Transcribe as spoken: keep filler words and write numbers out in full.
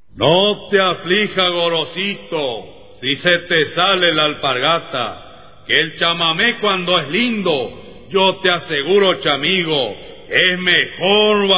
No te aflija, Gorosito, si se te sale la alpargata, que el chamamé cuando es lindo, yo te aseguro, chamigo, es mejor